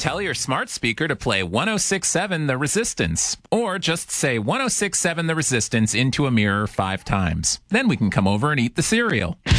Tell your smart speaker to play 106.7 The Resistance, or just say 106.7 The Resistance into a mirror 5 times. Then we can come over and eat the cereal.